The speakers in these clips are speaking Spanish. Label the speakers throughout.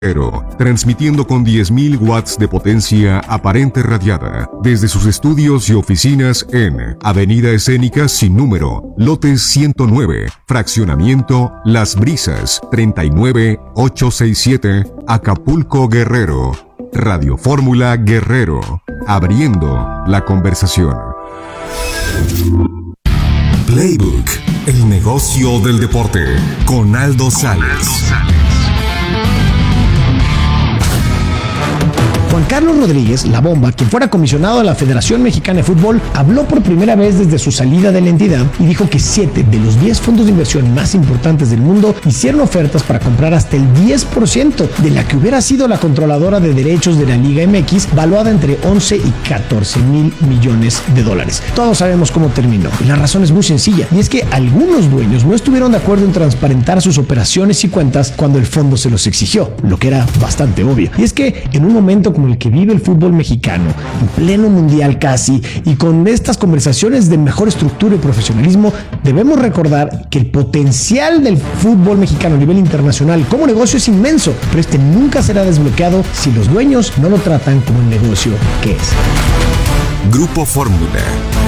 Speaker 1: transmitiendo con 10.000 watts de potencia aparente radiada desde sus estudios y oficinas en Avenida Escénica sin número, lote 109, fraccionamiento Las Brisas, 39867, Acapulco, Guerrero. Radio Fórmula Guerrero, abriendo la conversación. Playbook, el negocio del deporte, con Aldo Sales.
Speaker 2: Juan Carlos Rodríguez, La Bomba, quien fuera comisionado de la Federación Mexicana de Fútbol, habló por primera vez desde su salida de la entidad y dijo que 7 de los 10 fondos de inversión más importantes del mundo hicieron ofertas para comprar hasta el 10% de la que hubiera sido la controladora de derechos de la Liga MX, valuada entre 11 y 14 mil millones de dólares. Todos sabemos cómo terminó. Y la razón es muy sencilla, y es que algunos dueños no estuvieron de acuerdo en transparentar sus operaciones y cuentas cuando el fondo se los exigió, lo que era bastante obvio. Y es que en un momento como el que vive el fútbol mexicano, en pleno mundial casi, y con estas conversaciones de mejor estructura y profesionalismo, debemos recordar que el potencial del fútbol mexicano a nivel internacional como negocio es inmenso, pero este nunca será desbloqueado si los dueños no lo tratan como el negocio que es.
Speaker 1: Grupo Fórmula.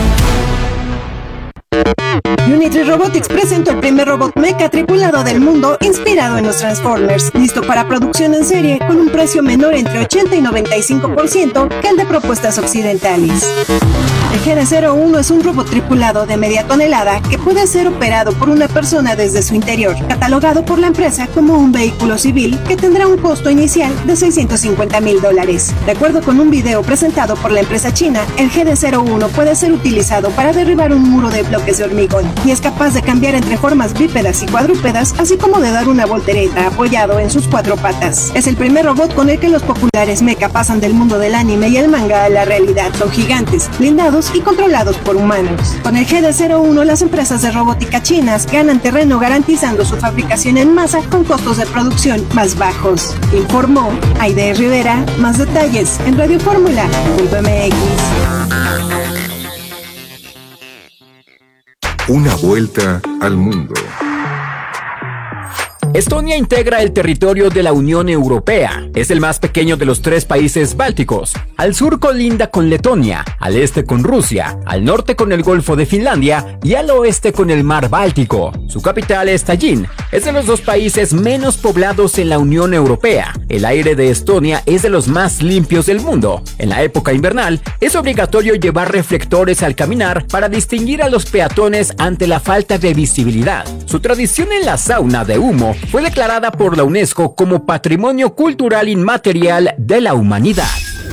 Speaker 3: Unitree Robotics presentó el primer robot mecha tripulado del mundo inspirado en los Transformers, listo para producción en serie con un precio menor entre 80 y 95% que el de propuestas occidentales. El GD-01 es un robot tripulado de media tonelada que puede ser operado por una persona desde su interior, catalogado por la empresa como un vehículo civil que tendrá un costo inicial de $650,000. De acuerdo con un video presentado por la empresa china, el GD-01 puede ser utilizado para derribar un muro de bloques de hormigón y es capaz de cambiar entre formas bípedas y cuadrúpedas, así como de dar una voltereta apoyado en sus 4 patas. Es el primer robot con el que los populares mecha pasan del mundo del anime y el manga a la realidad. Son gigantes, blindados y controlados por humanos. Con el GD-01, las empresas de robótica chinas ganan terreno garantizando su fabricación en masa con costos de producción más bajos. Informó Aide Rivera. Más detalles en radioformula.mx.
Speaker 1: Una vuelta al mundo.
Speaker 4: Estonia integra el territorio de la Unión Europea. Es el más pequeño de los 3 países bálticos. Al sur colinda con Letonia, al este con Rusia, al norte con el Golfo de Finlandia y al oeste con el Mar Báltico. Su capital es Tallinn. Es de los 2 países menos poblados en la Unión Europea. El aire de Estonia es de los más limpios del mundo. En la época invernal, es obligatorio llevar reflectores al caminar para distinguir a los peatones ante la falta de visibilidad. Su tradición en la sauna de humo fue declarada por la UNESCO como Patrimonio Cultural Inmaterial de la Humanidad.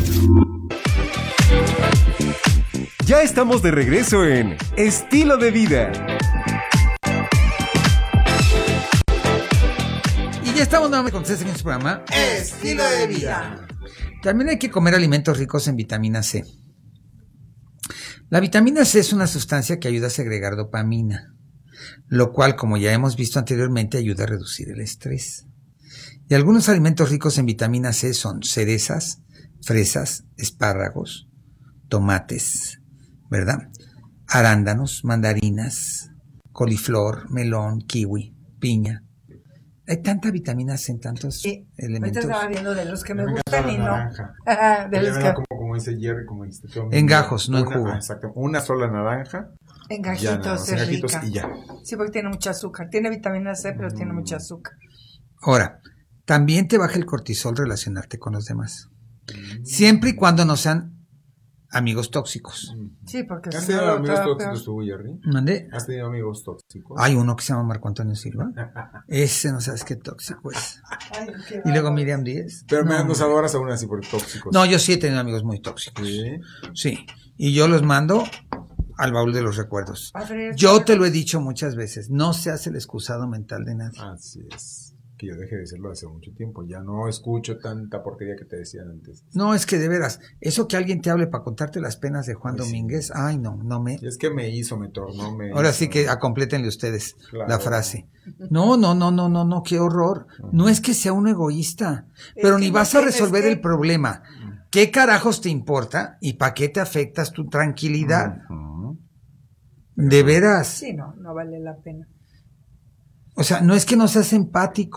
Speaker 5: Ya estamos de regreso en Estilo de Vida.
Speaker 6: Y ya estamos nuevamente con ustedes en este programa Estilo de Vida. También hay que comer alimentos ricos en vitamina C. La vitamina C es una sustancia que ayuda a segregar dopamina, lo cual, como ya hemos visto anteriormente, ayuda a reducir el estrés. Y algunos alimentos ricos en vitamina C son cerezas, fresas, espárragos, tomates, ¿verdad? Arándanos, mandarinas, coliflor, melón, kiwi, piña. Hay tanta vitamina C en tantos elementos.
Speaker 7: Ahorita estaba viendo de los que me gustan y no. De los que...
Speaker 8: como dice Jerry, como dice
Speaker 6: en gajos, no en jugo.
Speaker 8: Exacto, una sola naranja.
Speaker 7: En gajitos
Speaker 8: ya,
Speaker 7: es
Speaker 8: gajitos
Speaker 7: rica.
Speaker 8: Y ya.
Speaker 7: Sí, porque tiene mucho azúcar. Tiene vitamina C, pero tiene mucho azúcar.
Speaker 6: Ahora, también te baja el cortisol relacionarte con los demás. Siempre y cuando no sean amigos tóxicos.
Speaker 7: Sí, porque
Speaker 8: ¿Has
Speaker 7: si no
Speaker 8: tenido amigos
Speaker 7: peor.
Speaker 8: tóxicos tú, Jerry?
Speaker 6: ¿Mande?
Speaker 8: ¿Has tenido amigos tóxicos?
Speaker 6: Hay uno que se llama Marco Antonio Silva. Ese no sabes qué tóxico es.
Speaker 7: Ay, qué
Speaker 6: Y luego Miriam Díez.
Speaker 8: Pero
Speaker 6: no,
Speaker 8: nos adoras aún así por tóxicos.
Speaker 6: No, yo sí he tenido amigos muy tóxicos. Sí. Y yo los mando al baúl de los recuerdos. Yo te lo he dicho muchas veces. No seas el excusado mental de nadie.
Speaker 8: Así es. Que yo dejé de serlo hace mucho tiempo. Ya no escucho tanta porquería que te decían antes.
Speaker 6: No, es que de veras, eso que alguien te hable para contarte las penas de Juan Domínguez,
Speaker 8: sí.
Speaker 6: Ay, no me...
Speaker 8: Y es que me tornó.
Speaker 6: Ahora sí que acomplétenle ustedes
Speaker 8: claro.
Speaker 6: la frase. No, qué horror. No es que sea un egoísta, pero ni vas a resolver el problema. ¿Qué carajos te importa y para qué te afectas tu tranquilidad? De veras.
Speaker 7: Sí, no vale la pena.
Speaker 6: O sea, no es que no seas empático,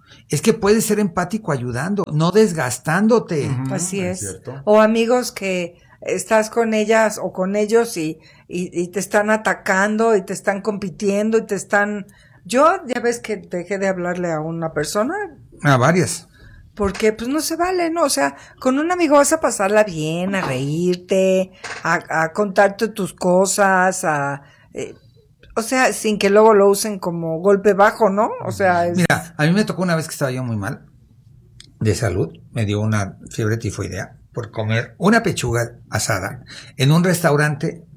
Speaker 6: Es que puedes ser empático ayudando, no desgastándote.
Speaker 7: Así es.
Speaker 8: ¿Cierto?
Speaker 7: O amigos que estás con ellas o con ellos y te están atacando y te están compitiendo y te están... Yo ya ves que dejé de hablarle a una persona
Speaker 6: A varias.
Speaker 7: porque pues no se vale, ¿no? O sea, con un amigo vas a pasarla bien, a reírte, a contarte tus cosas, o sea, sin que luego lo usen como golpe bajo, ¿no? O sea,
Speaker 6: Mira, a mí me tocó una vez que estaba yo muy mal de salud, me dio una fiebre tifoidea por comer una pechuga asada en un restaurante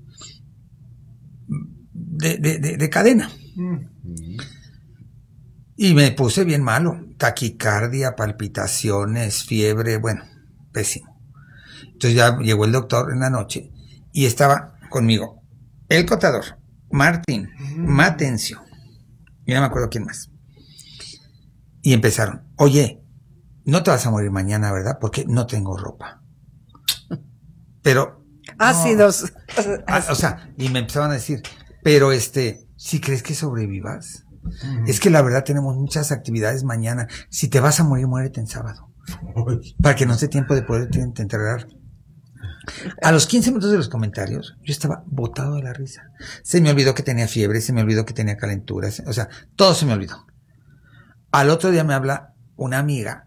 Speaker 6: de cadena. Y me puse bien malo, taquicardia, palpitaciones, fiebre, bueno, pésimo. Entonces ya llegó el doctor en la noche y estaba conmigo el contador, Martín, Matencio, y no me acuerdo quién más. Y empezaron, oye, no te vas a morir mañana, ¿verdad? Porque no tengo ropa. Pero...
Speaker 7: ácidos.
Speaker 6: O sea, y me empezaban a decir, pero si crees que sobrevivas, es que la verdad tenemos muchas actividades mañana. Si te vas a morir, muérete en sábado. Para que no esté tiempo de poder enterrar. A los 15 minutos de los comentarios, yo estaba botado de la risa. Se me olvidó que tenía fiebre, se me olvidó que tenía calenturas, o sea, todo se me olvidó. Al otro día me habla una amiga,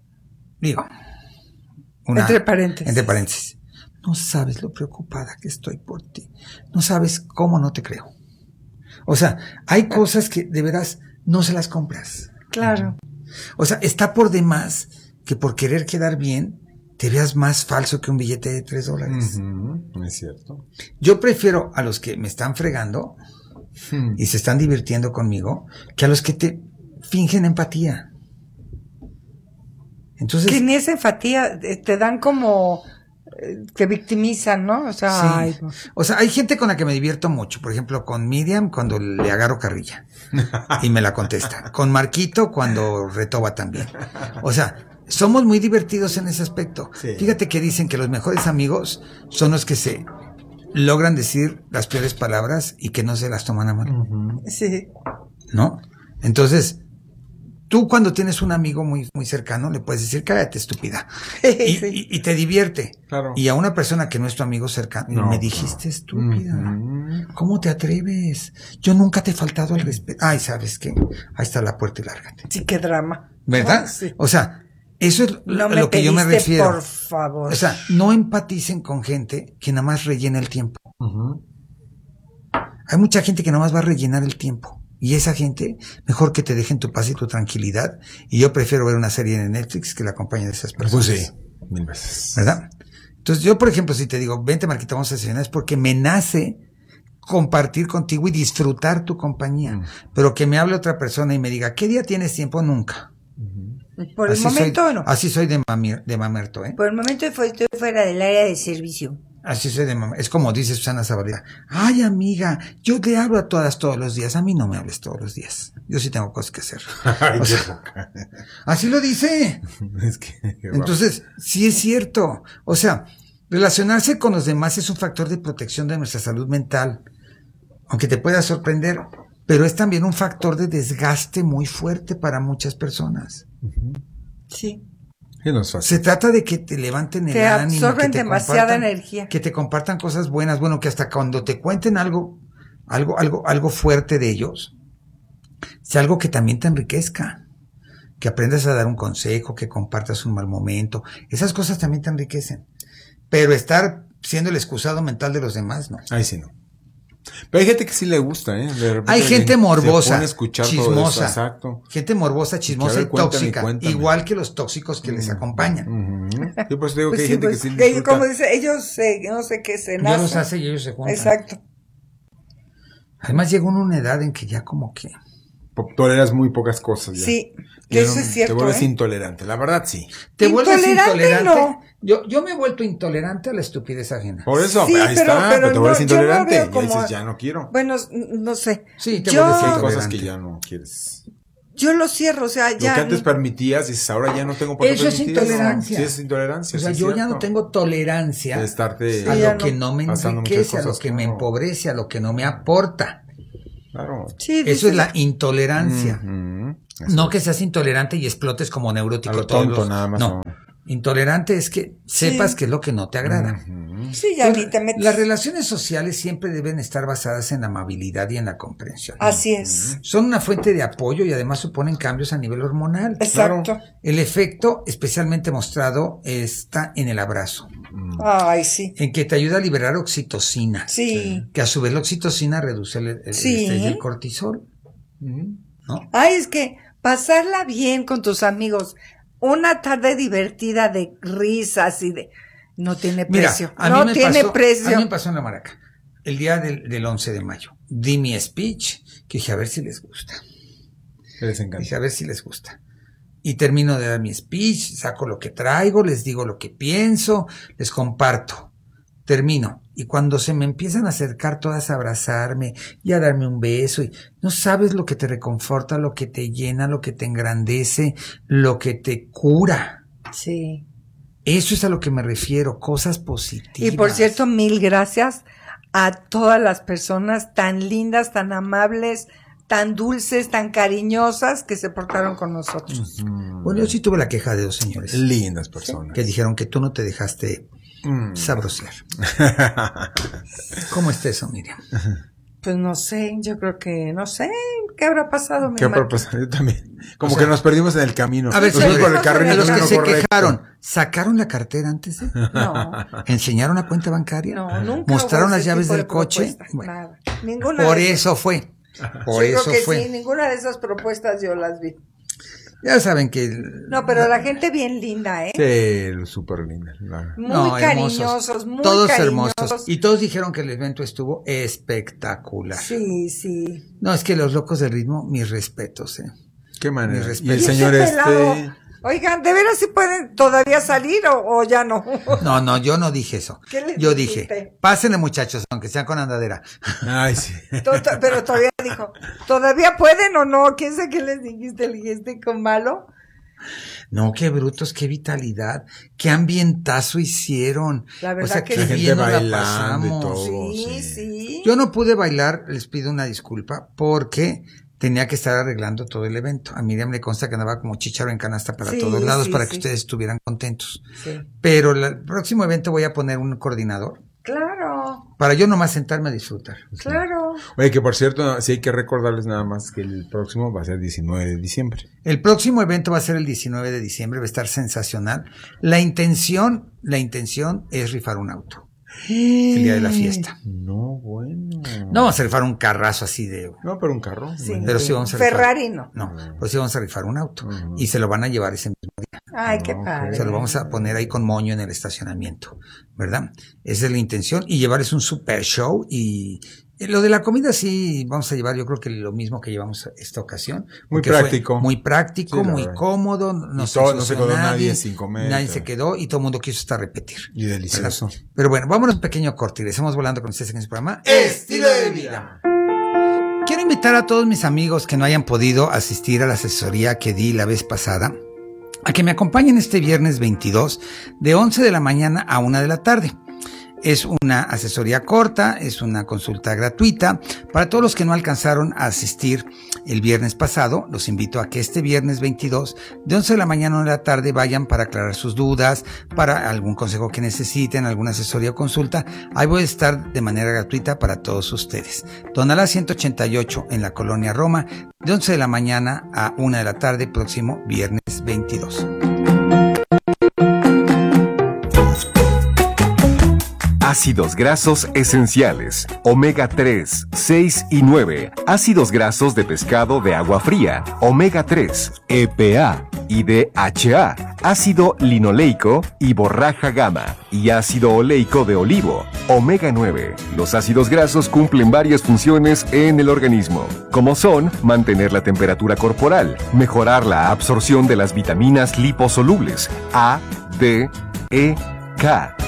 Speaker 7: Entre paréntesis.
Speaker 6: No sabes lo preocupada que estoy por ti. No sabes cómo no te creo. O sea, hay cosas que de veras no se las compras.
Speaker 7: Claro.
Speaker 6: O sea, está por demás que por querer quedar bien te veas más falso que un billete de $3.
Speaker 8: Es cierto.
Speaker 6: Yo prefiero a los que me están fregando y se están divirtiendo conmigo que a los que te fingen empatía. Entonces,
Speaker 7: Que ni esa empatía te dan como que victimizan, ¿no? O sea,
Speaker 6: sí.
Speaker 7: ay, no.
Speaker 6: O sea, hay gente con la que me divierto mucho. Por ejemplo, con Miriam cuando le agarro carrilla y me la contesta. Con Marquito cuando retoba también. O sea, somos muy divertidos en ese aspecto.
Speaker 8: Sí.
Speaker 6: Fíjate que dicen que los mejores amigos son los que se logran decir las peores palabras y que no se las toman a mal.
Speaker 7: Sí.
Speaker 6: ¿No? Entonces, tú cuando tienes un amigo muy, muy cercano le puedes decir, cállate, estúpida.
Speaker 7: Sí.
Speaker 6: Y te divierte.
Speaker 8: Claro.
Speaker 6: Y a una persona que no es tu amigo cercano,
Speaker 8: No,
Speaker 6: me dijiste estúpida. ¿Cómo te atreves? Yo nunca te he faltado al respeto. Ay, ¿sabes qué? Ahí está la puerta y lárgate.
Speaker 7: Sí, qué drama.
Speaker 6: ¿Verdad?
Speaker 7: Ah, sí.
Speaker 6: O sea, eso es
Speaker 7: No
Speaker 6: a
Speaker 7: me
Speaker 6: lo que yo me
Speaker 7: pediste,
Speaker 6: refiero.
Speaker 7: por favor.
Speaker 6: O sea, no empaticen con gente que nada más rellena el tiempo. Hay mucha gente que nada más va a rellenar el tiempo. Y esa gente, mejor que te dejen tu paz y tu tranquilidad. Y yo prefiero ver una serie en Netflix que la compañía de esas personas.
Speaker 8: Pues sí, 1000 veces.
Speaker 6: ¿Verdad? Entonces yo, por ejemplo, si te digo, vente Marquita, vamos a desayunar, es porque me nace compartir contigo y disfrutar tu compañía. Pero que me hable otra persona y me diga, ¿qué día tienes tiempo? Nunca.
Speaker 7: Por el momento no.
Speaker 6: Así soy de mamerto, ¿eh?
Speaker 7: Por el momento estoy fuera del área de servicio.
Speaker 6: Así soy de mamerto. Es como dice Susana Zabaleta. Ay, amiga, yo te hablo a todas todos los días. A mí no me hables todos los días. Yo sí tengo cosas que hacer.
Speaker 8: Ay,
Speaker 6: O sea, así lo dice.
Speaker 8: es que,
Speaker 6: Entonces, sí es cierto. O sea, relacionarse con los demás es un factor de protección de nuestra salud mental. Aunque te pueda sorprender, pero es también un factor de desgaste muy fuerte para muchas personas.
Speaker 7: Sí.
Speaker 8: sí, no es fácil.
Speaker 6: Se trata de que te levanten el
Speaker 7: Te
Speaker 6: ánimo,
Speaker 7: absorben
Speaker 6: que te
Speaker 7: demasiada
Speaker 6: compartan-
Speaker 7: energía.
Speaker 6: que te compartan cosas buenas, bueno, que hasta cuando te cuenten algo fuerte de ellos, sea algo que también te enriquezca, que aprendas a dar un consejo, que compartas un mal momento, esas cosas también te enriquecen. Pero estar siendo el excusado mental de los demás, no.
Speaker 8: Ahí sí no. Pero hay gente que sí le gusta, ¿eh? De repente
Speaker 6: Hay gente
Speaker 8: se
Speaker 6: morbosa,
Speaker 8: pone a escuchar todo eso,
Speaker 6: chismosa,
Speaker 8: exacto.
Speaker 6: gente morbosa, chismosa
Speaker 8: Que a
Speaker 6: y
Speaker 8: ver, cuéntame,
Speaker 6: tóxica,
Speaker 8: cuéntame.
Speaker 6: igual que los tóxicos que les acompañan.
Speaker 8: Yo por eso digo
Speaker 7: Pues
Speaker 8: que hay
Speaker 7: sí,
Speaker 8: gente
Speaker 7: pues,
Speaker 8: que sí
Speaker 7: que
Speaker 8: disfruta.
Speaker 7: como dice, ellos no sé qué se
Speaker 6: Dios
Speaker 7: nacen.
Speaker 6: los hace y ellos se juntan.
Speaker 7: Exacto.
Speaker 6: Además llega uno a una edad en que ya como que...
Speaker 8: Toleras muy pocas cosas ya.
Speaker 7: Sí,
Speaker 8: Ya
Speaker 7: eso
Speaker 8: no-
Speaker 7: es cierto.
Speaker 8: Te vuelves
Speaker 7: ¿eh?
Speaker 8: intolerante, la verdad sí.
Speaker 6: Te vuelves intolerante.
Speaker 7: No.
Speaker 6: Yo me he vuelto intolerante a la estupidez ajena.
Speaker 8: Por eso,
Speaker 7: Sí,
Speaker 8: ahí
Speaker 7: pero
Speaker 8: está, pero te vuelves
Speaker 7: no, yo no
Speaker 8: intolerante.
Speaker 7: veo
Speaker 8: Y
Speaker 7: como-
Speaker 8: dices, ya no quiero.
Speaker 7: Bueno, no sé.
Speaker 6: Sí, te
Speaker 7: Yo-
Speaker 6: vuelves
Speaker 8: Hay
Speaker 6: intolerante.
Speaker 8: cosas que ya no quieres.
Speaker 7: Yo lo cierro, o sea,
Speaker 8: Lo
Speaker 7: ya.
Speaker 8: que antes permitías, dices, ahora ya no tengo por qué
Speaker 6: Eso es
Speaker 8: permitir.
Speaker 6: intolerancia.
Speaker 8: Sí, es intolerancia.
Speaker 6: O sea,
Speaker 8: sí,
Speaker 6: yo
Speaker 8: es
Speaker 6: ya no
Speaker 8: cierto.
Speaker 6: tengo tolerancia
Speaker 8: De estarte
Speaker 6: a
Speaker 7: Sí, ya
Speaker 6: lo que no me
Speaker 8: pasando muchas
Speaker 6: enriquece, a lo
Speaker 8: cosas,
Speaker 6: que me
Speaker 8: claro.
Speaker 6: empobrece, a lo que no me aporta.
Speaker 8: Claro.
Speaker 7: Sí,
Speaker 6: Eso es la intolerancia.
Speaker 8: Ujú.
Speaker 6: No que seas intolerante y explotes como neurótico.
Speaker 8: A lo tonto nada más.
Speaker 6: No. Intolerante es que sepas qué es lo que no te agrada.
Speaker 7: Sí, ya ni te metes.
Speaker 6: Las relaciones sociales siempre deben estar basadas en la amabilidad y en la comprensión.
Speaker 7: Así es.
Speaker 6: Son una fuente de apoyo y además suponen cambios a nivel hormonal.
Speaker 7: Exacto.
Speaker 6: Claro. El efecto especialmente mostrado está en el abrazo.
Speaker 7: Ay, sí.
Speaker 6: En que te ayuda a liberar oxitocina.
Speaker 7: Sí.
Speaker 6: Que a su vez la oxitocina reduce el estrés y el cortisol. ¿No?
Speaker 7: Ay, es que pasarla bien con tus amigos, una tarde divertida de risas y de... No tiene precio.
Speaker 6: Mira,
Speaker 7: no tiene precio.
Speaker 6: A mí me pasó en la Maraca, el día del 11 de mayo. Di mi speech, que dije a ver si les gusta.
Speaker 8: Les encanta.
Speaker 6: Dije a ver si les gusta. Y termino de dar mi speech, saco lo que traigo, les digo lo que pienso, les comparto. Termino. Y cuando se me empiezan a acercar todas a abrazarme y a darme un beso, y no sabes lo que te reconforta, lo que te llena, lo que te engrandece, lo que te cura.
Speaker 7: Sí.
Speaker 6: Eso es a lo que me refiero, cosas positivas.
Speaker 7: Y por cierto, 1000 gracias a todas las personas tan lindas, tan amables, tan dulces, tan cariñosas que se portaron con nosotros.
Speaker 6: Bueno, yo sí tuve la queja de 2 señores.
Speaker 8: Lindas personas.
Speaker 6: Que dijeron que tú no te dejaste sabrosear. ¿Cómo está eso, Miriam?
Speaker 7: Pues no sé, yo creo que, no sé, ¿qué habrá pasado?
Speaker 8: ¿Qué habrá pasado? Yo también. Como
Speaker 6: O sea,
Speaker 8: que nos perdimos en el camino.
Speaker 6: A ver,
Speaker 8: Nos fuimos por el carril
Speaker 6: a los que
Speaker 8: camino
Speaker 6: se
Speaker 8: correcto.
Speaker 6: quejaron, ¿sacaron la cartera antes de?
Speaker 7: No.
Speaker 6: ¿Enseñaron la cuenta bancaria?
Speaker 7: No, nunca.
Speaker 6: ¿Mostraron
Speaker 7: hubo
Speaker 6: las
Speaker 7: ese
Speaker 6: llaves
Speaker 7: tipo de
Speaker 6: del coche?
Speaker 7: propuestas,
Speaker 6: Bueno,
Speaker 7: nada. Ninguna
Speaker 6: por
Speaker 7: de
Speaker 6: eso fue. Por
Speaker 7: Yo
Speaker 6: eso
Speaker 7: creo que
Speaker 6: fue.
Speaker 7: sí, ninguna de esas propuestas yo las vi.
Speaker 6: Ya saben que...
Speaker 7: No, pero la gente bien linda, ¿eh?
Speaker 8: Sí, súper linda.
Speaker 7: Muy
Speaker 6: No,
Speaker 7: cariñosos, muy
Speaker 6: todos
Speaker 7: cariñosos.
Speaker 6: hermosos. Y todos dijeron que el evento estuvo espectacular.
Speaker 7: Sí, sí.
Speaker 6: No, es que los locos del ritmo, mis respetos,
Speaker 8: Qué manera.
Speaker 6: Mis
Speaker 8: Y el
Speaker 6: respetos.
Speaker 8: señor
Speaker 7: ese pelado? Oigan, ¿de veras sí pueden todavía salir o ya no?
Speaker 6: No, yo no dije eso.
Speaker 7: ¿Qué les
Speaker 6: Yo
Speaker 7: dijiste?
Speaker 6: dije, pásenle muchachos, aunque sean con andadera.
Speaker 8: Ay, sí.
Speaker 7: Pero todavía dijo, ¿todavía pueden o no? ¿Quién sabe qué les dijiste? ¿Le dijiste con malo?
Speaker 6: No, qué brutos, qué vitalidad, qué ambientazo hicieron.
Speaker 7: La verdad
Speaker 6: o sea,
Speaker 7: que
Speaker 6: qué
Speaker 7: sí.
Speaker 8: La gente
Speaker 6: bien nos la
Speaker 8: bailando y
Speaker 6: pasamos.
Speaker 8: todo.
Speaker 7: Sí.
Speaker 6: Yo no pude bailar, les pido una disculpa, porque tenía que estar arreglando todo el evento. A Miriam le consta que andaba como chícharo en canasta para
Speaker 7: Sí,
Speaker 6: todos lados,
Speaker 7: sí,
Speaker 6: para
Speaker 7: sí.
Speaker 6: que ustedes estuvieran contentos.
Speaker 7: Sí.
Speaker 6: Pero el próximo evento voy a poner un coordinador,
Speaker 7: Claro,
Speaker 6: para yo nomás sentarme a disfrutar.
Speaker 7: claro.
Speaker 8: Oye, que por cierto, sí hay que recordarles nada más que el próximo va a ser 19 de diciembre.
Speaker 6: El próximo evento va a ser el 19 de diciembre, va a estar sensacional. La intención es rifar un auto. El día de la fiesta.
Speaker 8: No, bueno.
Speaker 6: No vamos a rifar un carrazo así de...
Speaker 8: No, pero un carro.
Speaker 7: Sí.
Speaker 6: Pero sí vamos a rifar.
Speaker 7: Ferrari no.
Speaker 6: No, pues sí vamos a rifar un auto. Y se lo van a llevar ese mismo día.
Speaker 7: Ay, qué padre.
Speaker 6: Se lo vamos a poner ahí con moño en el estacionamiento, ¿verdad? Esa es la intención. Y llevarles un super show. Y lo de la comida sí vamos a llevar, yo creo que lo mismo que llevamos esta ocasión.
Speaker 8: Muy
Speaker 6: porque fue
Speaker 8: práctico.
Speaker 6: muy práctico,
Speaker 8: Sí, la
Speaker 6: muy
Speaker 8: verdad.
Speaker 6: cómodo. No
Speaker 8: Y
Speaker 6: se
Speaker 8: no se
Speaker 6: ensució
Speaker 8: quedó nadie sin comer.
Speaker 6: Nadie se quedó y todo el mundo quiso hasta repetir.
Speaker 8: Y delicioso.
Speaker 6: ¿verdad? Pero bueno, vámonos a un pequeño corte y regresamos volando con ustedes en este programa.
Speaker 5: Estilo de vida.
Speaker 6: Quiero invitar a todos mis amigos que no hayan podido asistir a la asesoría que di la vez pasada a que me acompañen este viernes 22 de 11 de la mañana a 1 de la tarde. Es una asesoría corta, es una consulta gratuita. Para todos los que no alcanzaron a asistir el viernes pasado, los invito a que este viernes 22 de 11 de la mañana a 1 de la tarde vayan para aclarar sus dudas, para algún consejo que necesiten, alguna asesoría o consulta. Ahí voy a estar de manera gratuita para todos ustedes. Tonalá 188 en la Colonia Roma, de 11 de la mañana a 1 de la tarde, próximo viernes 22.
Speaker 1: Ácidos grasos esenciales, omega 3, 6 y 9, ácidos grasos de pescado de agua fría, omega 3, EPA y DHA, ácido linoleico y borraja gamma y ácido oleico de olivo, omega 9. Los ácidos grasos cumplen varias funciones en el organismo, como son mantener la temperatura corporal, mejorar la absorción de las vitaminas liposolubles A, D, E, K,